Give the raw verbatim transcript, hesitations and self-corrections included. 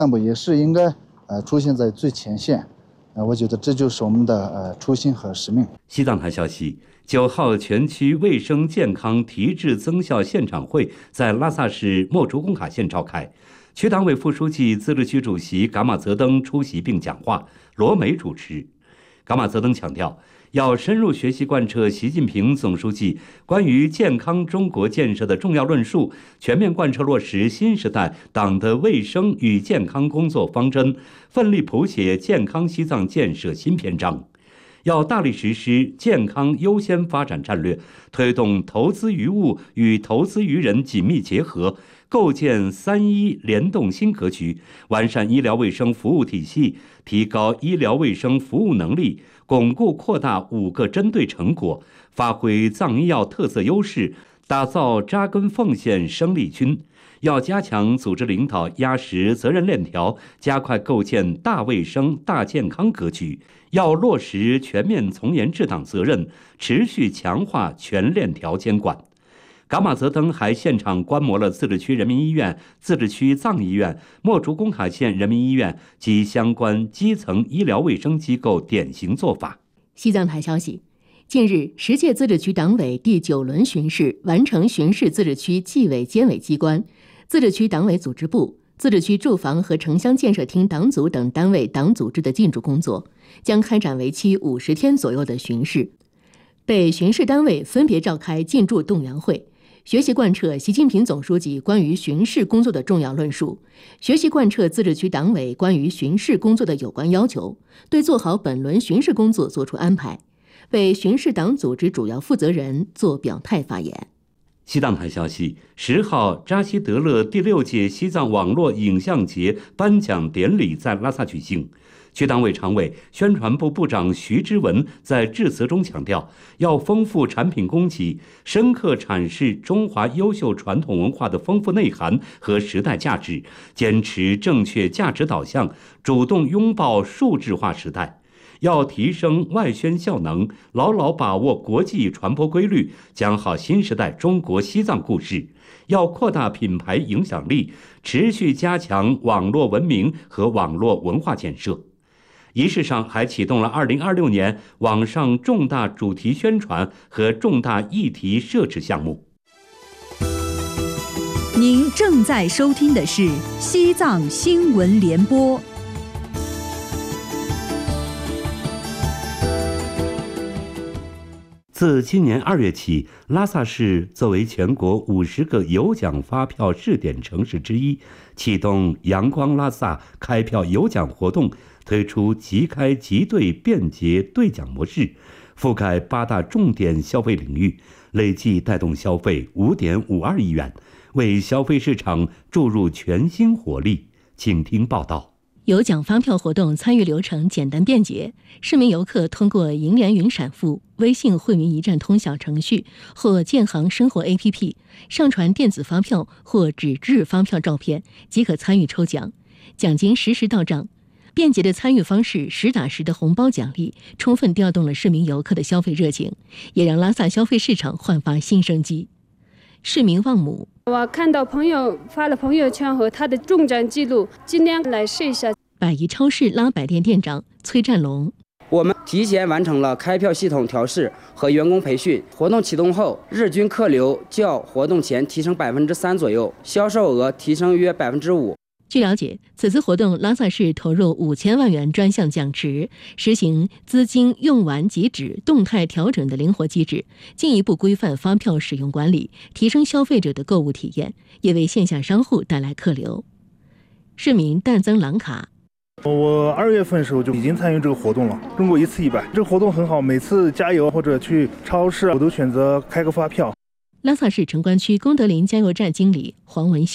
干部也是应该呃出现在最前线。呃，我觉得这就是我们的呃初心和使命。 西藏台消息，九号全区卫生健康提质增效现场会在拉萨市莫竹工卡县召开，区党委副书记、自治区主席噶玛泽登出席并讲话，罗梅主持。噶玛泽登强调，要深入学习贯彻习近平总书记关于健康中国建设的重要论述，全面贯彻落实新时代党的卫生与健康工作方针，奋力谱写健康西藏建设新篇章。要大力实施健康优先发展战略，推动投资于物与投资于人紧密结合，构建三医联动新格局，完善医疗卫生服务体系，提高医疗卫生服务能力，巩固扩大五个针对成果，发挥藏医药特色优势，打造扎根奉献生力军。要加强组织领导压实责任链条，加快构建大卫生、大健康格局。要落实全面从严治党责任，持续强化全链条监管。噶玛泽登还现场观摩了自治区人民医院、自治区藏医院、莫竹工卡县人民医院及相关基层医疗卫生机构典型做法。 西藏台消息，近日，十届自治区党委第九轮巡视完成巡视自治区纪委监委机关、自治区党委组织部、自治区住房和城乡建设厅党组等单位党组织的进驻工作，将开展为期五十天左右的巡视。被巡视单位分别召开进驻动员会，学习贯彻习近平总书记关于巡视工作的重要论述，学习贯彻自治区党委关于巡视工作的有关要求，对做好本轮巡视工作作出安排，为巡视党组织主要负责人作表态发言。 西藏台消息，十号扎西德勒第六届西藏网络影像节颁奖典礼在拉萨举行。区党委常委、宣传部部长徐之文在致辞中强调，要丰富产品供给，深刻阐释中华优秀传统文化的丰富内涵和时代价值，坚持正确价值导向，主动拥抱数字化时代。要提升外宣效能，牢牢把握国际传播规律，讲好新时代中国西藏故事。要扩大品牌影响力，持续加强网络文明和网络文化建设。仪式上还启动了二零二六年网上重大主题宣传和重大议题设置项目。 您正在收听的是西藏新闻联播。 自今年二月起，拉萨市作为全国五十个有奖发票试点城市之一，启动阳光拉萨开票有奖活动，推出即开即兑便捷兑奖模式，覆盖八大重点消费领域，累计带动消费五点五二亿元，为消费市场注入全新活力。请听报道。 有奖发票活动参与流程简单便捷，市民游客通过银联云闪付、微信惠民一站通小程序或建行生活 A P P 上传电子发票或纸质发票照片，即可参与抽奖，奖金实时到账。便捷的参与方式，实打实的红包奖励，充分调动了市民游客的消费热情，也让拉萨消费市场焕发新生机。市民旺姆， 我看到朋友发了朋友圈和他的中奖记录，今天来试一下。 百亿超市拉百店店长崔占龙， 我们提前完成了开票系统调试和员工培训，活动启动后，日均客流较活动前提升百分之三左右，销售额提升约百分之五。 据了解，此次活动拉萨市投入五千万元专项奖池，实行资金用完即止、动态调整的灵活机制，进一步规范发票使用管理，提升消费者的购物体验，也为线下商户带来客流。市民淡增朗卡， 我二月份的时候就已经参与这个活动了，中国一次一百，这个活动很好，每次加油或者去超市，我都选择开个发票。 拉萨市城关区功德林加油站经理黄文